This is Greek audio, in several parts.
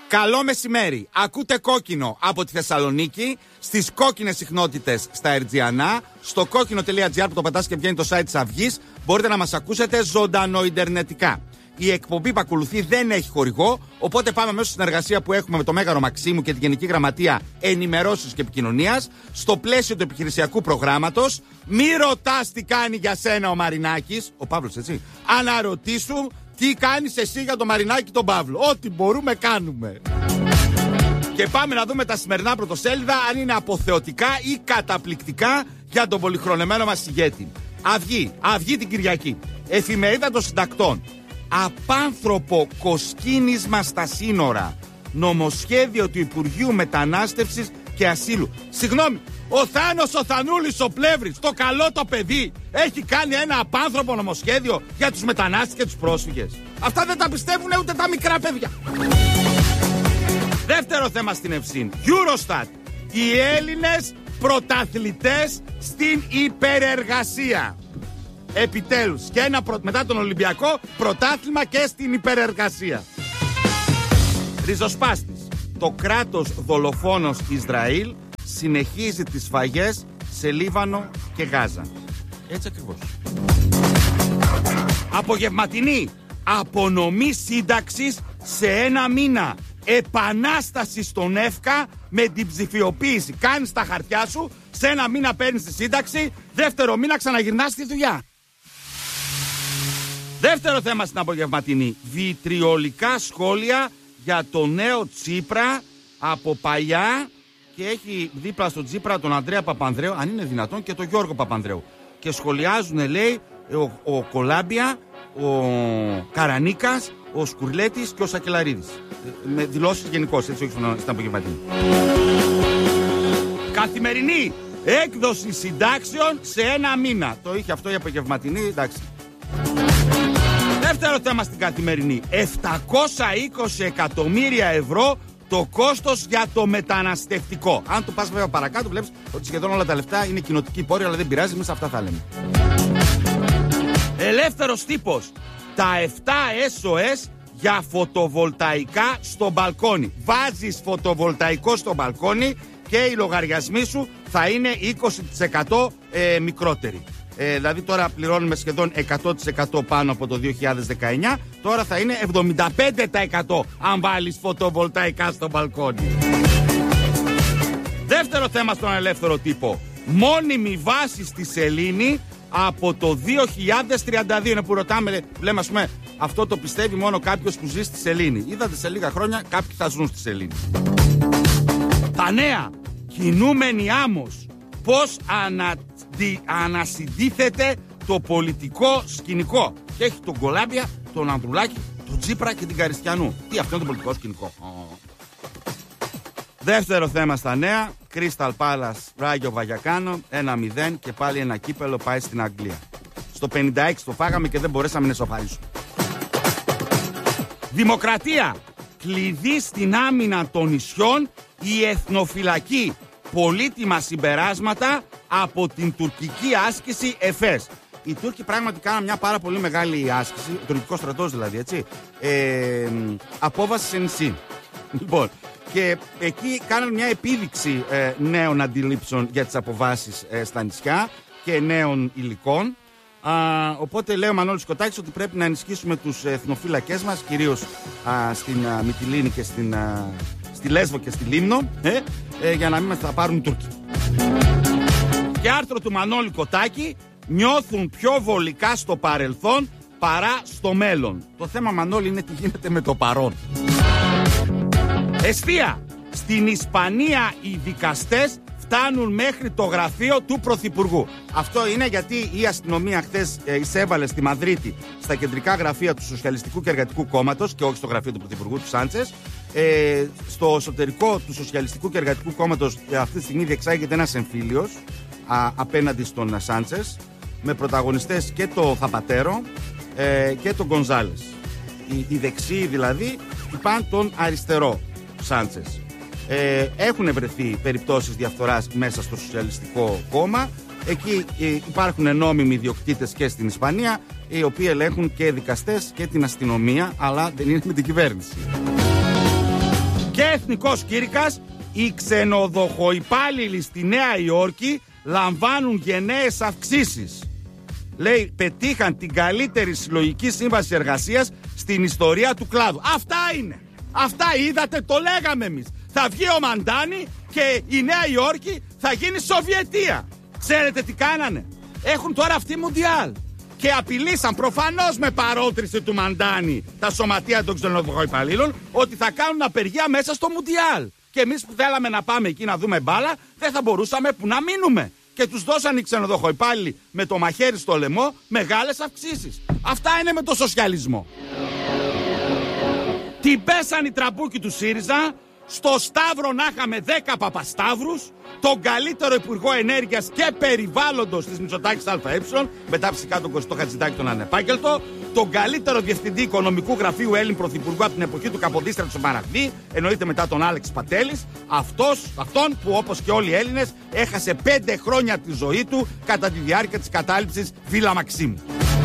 Καλό μεσημέρι. Ακούτε Κόκκινο από τη Θεσσαλονίκη, στις κόκκινες συχνότητες στα Ερτζιανά, στο κόκκινο.gr που το πατάς και βγαίνει το site της Αυγής. Μπορείτε να μας ακούσετε ζωντανοιντερνετικά. Η εκπομπή που ακολουθεί δεν έχει χορηγό, οπότε πάμε μέσω στη συνεργασία που έχουμε με το Μέγαρο Μαξίμου και τη Γενική Γραμματεία Ενημερώσεως και Επικοινωνίας, στο πλαίσιο του επιχειρησιακού προγράμματος. Μη ρωτάς τι κάνει για σένα ο Μαρινάκης, ο Παύλος έτσι, αναρωτήσου τι κάνεις εσύ για τον Μαρινάκη τον Παύλο. Ό,τι μπορούμε κάνουμε. Και πάμε να δούμε τα σημερινά πρωτοσέλιδα, αν είναι αποθεωτικά ή καταπληκτικά για τον πολυχρονεμένο μας ηγέτη. Αυγή την Κυριακή. Εφημερίδα των Συντακτών. Απάνθρωπο κοσκίνισμα στα σύνορα. Νομοσχέδιο του Υπουργείου Μετανάστευσης και Ασύλου. Συγγνώμη, ο Θάνος ο Θανούλης ο Πλεύρης, το καλό το παιδί, έχει κάνει ένα απάνθρωπο νομοσχέδιο για τους μετανάστες και τους πρόσφυγες. Αυτά δεν τα πιστεύουν ούτε τα μικρά παιδιά. Δεύτερο θέμα στην Ευσύν. Eurostat. Οι Έλληνες πρωταθλητές στην υπερεργασία. Επιτέλους, και ένα μετά τον Ολυμπιακό πρωτάθλημα και στην υπερεργασία. Ριζοσπάστης. Το κράτος δολοφόνος Ισραήλ συνεχίζει τις σφαγές σε Λίβανο και Γάζα. Έτσι ακριβώς. Απογευματινή. Απονομή σύνταξης σε 1 μήνα. Επανάσταση στον ΕΦΚΑ με την ψηφιοποίηση. Κάνεις τα χαρτιά σου, σε 1 μήνα παίρνεις τη σύνταξη, δεύτερο μήνα ξαναγυρνάς στη δουλειά. Δεύτερο θέμα στην απογευματινή. Βιτριολικά σχόλια για το νέο Τσίπρα από παλιά, και έχει δίπλα στον Τσίπρα τον Ανδρέα Παπανδρέου, αν είναι δυνατόν, και τον Γιώργο Παπανδρέου. Και σχολιάζουν, λέει, ο Κολάμπια, ο Καρανίκας, ο Σκουρλέτης και ο Σακελαρίδης. Με δηλώσεις γενικώς, έτσι, όχι στην απογευματινή. Καθημερινή. Έκδοση συντάξεων σε 1 μήνα. Το είχε αυτό η απογευματινή, εντάξει. Δεύτερο θέμα στην καθημερινή. 720 εκατομμύρια ευρώ το κόστος για το μεταναστευτικό. Αν το πας βέβαια παρακάτω, βλέπεις ότι σχεδόν όλα τα λεφτά είναι κοινοτική πόρη, αλλά δεν πειράζει, εμείς αυτά θα λέμε. Ελεύθερος τύπος. Τα 7 SOS για φωτοβολταϊκά στο μπαλκόνι. Βάζεις φωτοβολταϊκό στο μπαλκόνι και οι λογαριασμοί σου θα είναι 20% μικρότεροι. Δηλαδή τώρα πληρώνουμε σχεδόν 100% πάνω από το 2019. Τώρα θα είναι 75% αν βάλεις φωτοβολταϊκά στο μπαλκόνι. Δεύτερο θέμα στον ελεύθερο τύπο. Μόνιμη βάση στη σελήνη από το 2032. Είναι που ρωτάμε, που λέμε, ας πούμε, αυτό το πιστεύει μόνο κάποιος που ζει στη σελήνη. Είδατε σε λίγα χρόνια κάποιοι θα ζουν στη σελήνη. Τα νέα. Κινούμενη άμμος. Πώς ανασυντίθεται το πολιτικό σκηνικό. Και έχει τον Κολάμπια, τον Ανδρουλάκη, τον Τσίπρα και την Καριστιανού. Τι, αυτό είναι το πολιτικό σκηνικό. Δεύτερο θέμα στα νέα. Crystal Palace, Ράγιο Βαγιακάνο, 1-0 και πάλι ένα κύπελο πάει στην Αγγλία. Στο 56 το φάγαμε και δεν μπορέσαμε να ισοφαρίσουμε. Δημοκρατία. Κλειδί στην άμυνα των νησιών η εθνοφυλακή. Πολύτιμα συμπεράσματα από την τουρκική άσκηση ΕΦΕΣ. Οι Τούρκοι πράγματι κάναν μια πάρα πολύ μεγάλη άσκηση, ο τουρκικός στρατός δηλαδή, έτσι, απόβαση σε νησί. Λοιπόν, και εκεί κάναν μια επίδειξη νέων αντιλήψεων για τις αποβάσεις στα νησιά και νέων υλικών. Οπότε λέει ο Μανώλης Κοτάκης ότι πρέπει να ενισχύσουμε τους εθνοφύλακές μας, κυρίως στην Μυτιλήνη και στη Λέσβο και στη Λίμνο, για να μην μας τα πάρουν οι Τούρκοι. Και άρθρο του Μανώλη Κοτάκη. Νιώθουν πιο βολικά στο παρελθόν παρά στο μέλλον. Το θέμα, Μανώλη, είναι τι γίνεται με το παρόν. Εστία. Στην Ισπανία οι δικαστές φτάνουν μέχρι το γραφείο του Πρωθυπουργού. Αυτό είναι γιατί η αστυνομία χθες εισέβαλε στη Μαδρίτη στα κεντρικά γραφεία του Σοσιαλιστικού και Εργατικού Κόμματος και όχι στο γραφείο του Πρωθυπουργού του Σάντσες. Στο εσωτερικό του Σοσιαλιστικού και Εργατικού Κόμματος αυτή τη στιγμή διεξάγεται ένας εμφύλιος απέναντι στον Σάντσες, με πρωταγωνιστές και το Θαπατέρο και τον Γκονζάλες. Οι δεξιοί δηλαδή χτυπάν τον αριστερό Σάντσες. Έχουν βρεθεί περιπτώσεις διαφθοράς μέσα στο Σοσιαλιστικό Κόμμα. Εκεί υπάρχουν νόμιμοι ιδιοκτήτες και στην Ισπανία, οι οποίοι ελέγχουν και δικαστές και την αστυνομία, αλλά δεν είναι με την κυβέρνηση. Και εθνικός κήρυκας, οι ξενοδοχοϊπάλληλοι στη Νέα Υόρκη λαμβάνουν γενναίες αυξήσεις. Λέει, πετύχαν την καλύτερη συλλογική σύμβαση εργασίας στην ιστορία του κλάδου. Αυτά είναι. Αυτά είδατε, το λέγαμε εμείς. Θα βγει ο Μαντάνη και η Νέα Υόρκη θα γίνει Σοβιετία. Ξέρετε τι κάνανε? Έχουν τώρα αυτή Μουντιάλ. Και απειλήσαν προφανώς με παρότριση του Μαντάνη τα σωματεία των ξενοδοχοϊπαλλήλων ότι θα κάνουν απεργία μέσα στο Μουντιάλ. Και εμείς που θέλαμε να πάμε εκεί να δούμε μπάλα, δεν θα μπορούσαμε που να μείνουμε. Και τους δώσαν οι ξενοδοχοϊπάλληλοι με το μαχαίρι στο λαιμό μεγάλες αυξήσεις. Αυτά είναι με το σοσιαλισμό. Την πέσαν οι τραμπούκοι του ΣΥΡΙΖΑ. Στο Σταύρο να είχαμε 10 Παπασταύρους, τον καλύτερο Υπουργό Ενέργειας και Περιβάλλοντος της Μητσοτάκης ΑΕ, μετά φυσικά τον Κωστό Χατζηδάκη τον ανεπάγγελτο, τον καλύτερο Διευθυντή Οικονομικού Γραφείου Έλλην Πρωθυπουργού από την εποχή του Καποδίστρα του Σμαραγδί, εννοείται μετά τον Άλεξ Πατέλης, αυτόν που όπως και όλοι οι Έλληνες έχασε 5 χρόνια από τη ζωή του κατά τη διάρκεια της κατάληψης Βίλα Μαξίμου.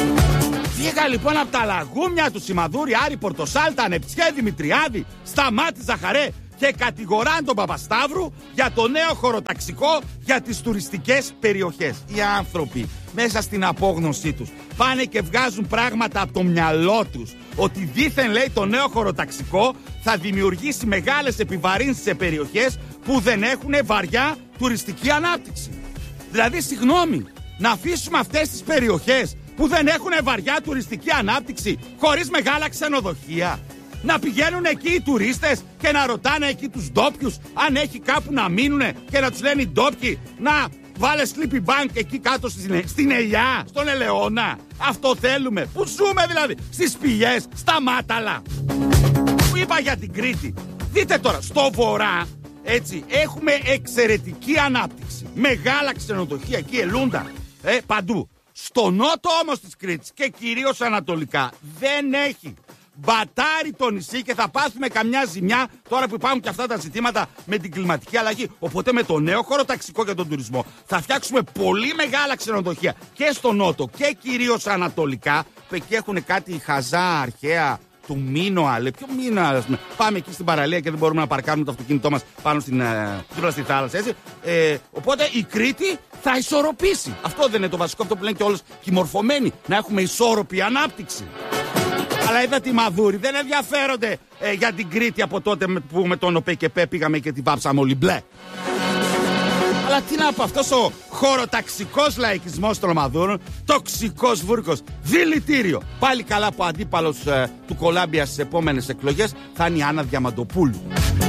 Βγήκα λοιπόν από τα λαγούμια του Σιμαδούρη, Άρη Πορτοσάλτα, Ανεψιέ, Δημητριάδη, Σταμάτη Ζαχαρέ και κατηγοράν τον Παπασταύρου για το νέο χωροταξικό για τις τουριστικές περιοχές. Οι άνθρωποι μέσα στην απόγνωσή τους πάνε και βγάζουν πράγματα από το μυαλό τους ότι δήθεν, λέει, το νέο χωροταξικό θα δημιουργήσει μεγάλες επιβαρύνσεις σε περιοχές που δεν έχουν βαριά τουριστική ανάπτυξη. Δηλαδή, συγγνώμη, να αφήσουμε αυτές τις περιοχές που δεν έχουν βαριά τουριστική ανάπτυξη χωρίς μεγάλα ξενοδοχεία? Να πηγαίνουν εκεί οι τουρίστες και να ρωτάνε εκεί τους ντόπιους αν έχει κάπου να μείνουνε και να τους λένε οι ντόπιοι να βάλε sleepy bank εκεί κάτω στην Ελιά, στον Ελαιώνα? Αυτό θέλουμε? Πού ζούμε δηλαδή? Στις Πηλιές, στα Μάταλα? Που είπα για την Κρήτη. Δείτε τώρα, στο βορρά έτσι έχουμε εξαιρετική ανάπτυξη. Μεγάλα ξενοδοχεία εκεί, Ελούντα, παντού. Στο νότο όμως της Κρήτης και κυρίως ανατολικά δεν έχει. Μπατάρει το νησί και θα πάθουμε καμιά ζημιά τώρα που υπάρχουν και αυτά τα ζητήματα με την κλιματική αλλαγή. Οπότε με το νέο χωροταξικό για τον τουρισμό θα φτιάξουμε πολύ μεγάλα ξενοδοχεία και στο νότο και κυρίως ανατολικά, που εκεί έχουν κάτι χαζά αρχαία του Μίνωα. Λέει, ποιο Μίνωα? Πάμε εκεί στην παραλία και δεν μπορούμε να παρκάρουμε το αυτοκίνητό μας πάνω δίπλα στη θάλασσα, έτσι. Οπότε η Κρήτη θα ισορροπήσει. Αυτό δεν είναι το βασικό, αυτό που λένε και όλους και οι μορφωμένοι, να έχουμε ισόρροπη ανάπτυξη. Αλλά είδατε, οι Μαδούροι δεν ενδιαφέρονται για την Κρήτη από τότε που με τον ΟΠΕΚΕΠΕ πήγαμε και την βάψαμε όλοι μπλε. Αλλά τι να πω, αυτός ο χωροταξικός λαϊκισμός των Μαδούρων, τοξικός βούρκος, δηλητήριο. Πάλι καλά που ο αντίπαλος του Κολάμπια στις επόμενες εκλογές θα είναι η Άννα Διαμαντοπούλου.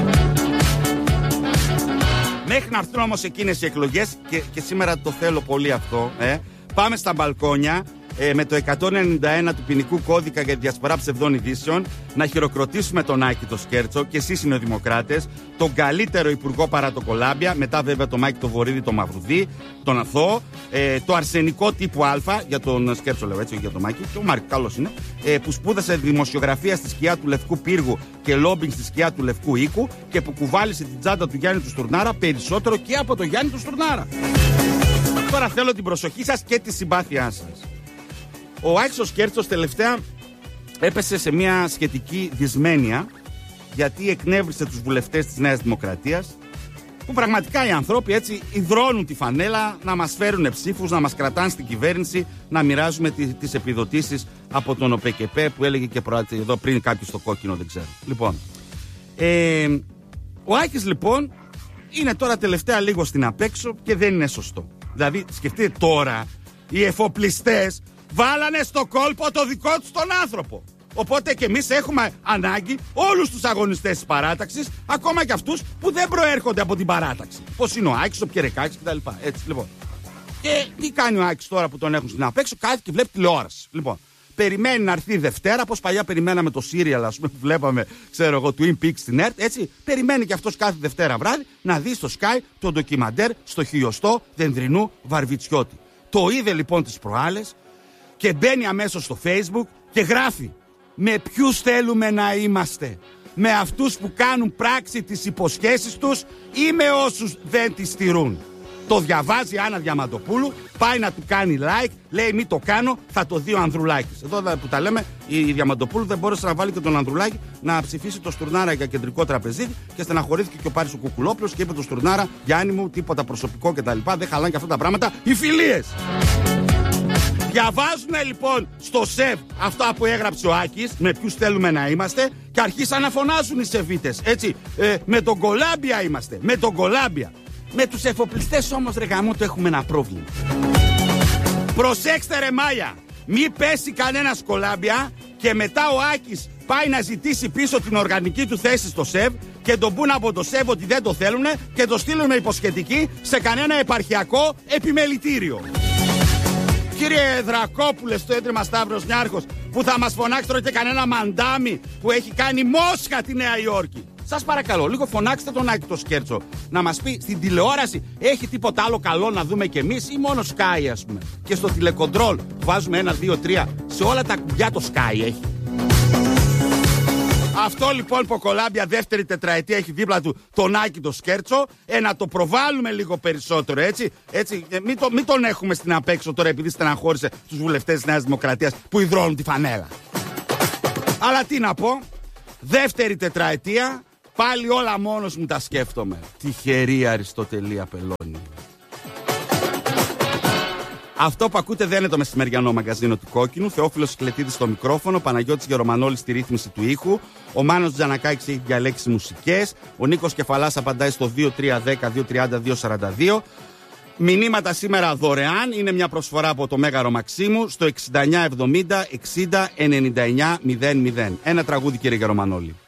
Μέχρι να έρθουν όμως εκείνες οι εκλογές, και σήμερα το θέλω πολύ αυτό, πάμε στα μπαλκόνια με το 191 του ποινικού κώδικα για τη διασπορά ψευδών ειδήσεων να χειροκροτήσουμε τον Άκη το Σκέρτσο, και εσείς οι νεοδημοκράτες, τον καλύτερο υπουργό παρά το Κολάμπια, μετά βέβαια το Μάκη το Βορύδη, το Μαυρουδί, τον Αθώο, το αρσενικό τύπου Α, για τον Σκέρτσο λέω έτσι, για τον Μάκη, και ο Μάρκ καλός είναι, που σπούδασε δημοσιογραφία στη σκιά του Λευκού Πύργου και λόμπινγκ στη σκιά του Λευκού Οίκου και που κουβάλισε την τσάντα του Γιάννη του Στουρνάρα περισσότερο και από το Γιάννη του Στουρνάρα. Τώρα θέλω την προσοχή σας και τη συμπάθειά σας. Ο Άκης ο Σκέρτσος τελευταία έπεσε σε μια σχετική δυσμένεια, γιατί εκνεύρισε τους βουλευτές της Νέας Δημοκρατίας, που πραγματικά οι ανθρώποι έτσι υδρώνουν τη φανέλα να μας φέρουν ψήφους, να μας κρατάνε στην κυβέρνηση, να μοιράζουμε τις επιδοτήσεις από τον ΟΠΕΚΕΠΕ που έλεγε και εδώ πριν κάποιος στο κόκκινο, δεν ξέρω. Λοιπόν, ο Άκης λοιπόν είναι τώρα τελευταία λίγο στην απέξω και δεν είναι σωστό. Δηλαδή σκεφτείτε τώρα, οι εφοπλιστές βάλανε στο κόλπο το δικό τους τον άνθρωπο. Οπότε και εμείς έχουμε ανάγκη όλους τους αγωνιστές της παράταξης, ακόμα και αυτούς που δεν προέρχονται από την παράταξη. Πώς είναι ο Άκης, ο Πιερεκάκης κτλ. Έτσι λοιπόν. Και τι κάνει ο Άκης τώρα που τον έχουν στην απέξω? Κάθεται και βλέπει τηλεόραση. Λοιπόν, περιμένει να έρθει Δευτέρα, πως παλιά περιμέναμε το σύριαλ, ας πούμε, που βλέπαμε, ξέρω εγώ, Twin Peaks στην ΕΡΤ. Έτσι, περιμένει και αυτός κάθε Δευτέρα βράδυ να δει στο Sky το ντοκιμαντέρ στο χιλιοστό Δενδρινού Βαρβιτσιώτη. Το είδε λοιπόν τις προάλλες και μπαίνει αμέσως στο Facebook και γράφει: με ποιους θέλουμε να είμαστε? Με αυτούς που κάνουν πράξη τις υποσχέσεις τους ή με όσους δεν τις στηρούν? Το διαβάζει η Άννα Διαμαντοπούλου, πάει να του κάνει like, λέει μη το κάνω, θα το δει ο Ανδρουλάκης. Εδώ που τα λέμε, η Διαμαντοπούλου δεν μπόρεσε να βάλει και τον Ανδρουλάκη να ψηφίσει το Στουρνάρα για κεντρικό τραπεζίτη και στεναχωρήθηκε και ο Πάρης ο Κουκουλόπουλος και είπε το Στουρνάρα, Γιάννη μου, τίποτα προσωπικό κτλ. Δεν χαλάνε και αυτά τα πράγματα οι φιλίες. Διαβάζουν λοιπόν στο ΣΕΒ αυτά που έγραψε ο Άκης, με ποιους θέλουμε να είμαστε, και αρχίσαν να φωνάζουν οι σεβίτες. Έτσι, με τον Κολάμπια είμαστε, με τον Κολάμπια. Με τους εφοπλιστές όμως, ρε γαμώτο, έχουμε ένα πρόβλημα. Προσέξτε ρε Μάγια, μη πέσει κανένας Κολάμπια και μετά ο Άκης πάει να ζητήσει πίσω την οργανική του θέση στο ΣΕΒ και τον πούν από το ΣΕΒ ότι δεν το θέλουν και το στείλουν με υποσχετική σε κανένα επαρχιακό επιμελητήριο. Κύριε Δρακόπουλε, στο Ίδρυμα Σταύρος Νιάρχος, που θα μας φωνάξει τώρα και κανένα μαντάμι που έχει κάνει Μόσχα τη Νέα Υόρκη. Σας παρακαλώ, λίγο φωνάξτε τον Άκη το Σκέρτσο να μας πει στην τηλεόραση έχει τίποτα άλλο καλό να δούμε κι εμείς ή μόνο Sky, ας πούμε. Και στο τηλεκοντρόλ βάζουμε 1, 2, 3, σε όλα τα κουμπιά το Sky έχει. Αυτό λοιπόν που ο Κολάμπια δεύτερη τετραετία έχει δίπλα του τον Άκη το Σκέρτσο, να το προβάλλουμε λίγο περισσότερο, έτσι. Μην τον έχουμε στην απέξω τώρα επειδή στεναχώρησε τους βουλευτές της Νέας Δημοκρατίας που υδρώνουν τη φανέλα. Αλλά τι να πω, δεύτερη τετραετία, πάλι όλα μόνος μου τα σκέφτομαι. Τυχερή Αριστοτελία Πελώνη. Αυτό που ακούτε δεν είναι το μεσημεριανό μαγκαζίνο του Κόκκινου. Θεόφιλος Σκλετίδης στο μικρόφωνο, Παναγιώτης Γερομανόλης στη ρύθμιση του ήχου. Ο Μάνος Τζανακάκης έχει διαλέξει μουσικές. Ο Νίκος Κεφαλάς απαντάει στο 2310-230-242. Μηνύματα σήμερα δωρεάν. Είναι μια προσφορά από το Μέγαρο Μαξίμου στο 6970 60 99 00. Ένα τραγούδι, κύριε Γερομανόλη.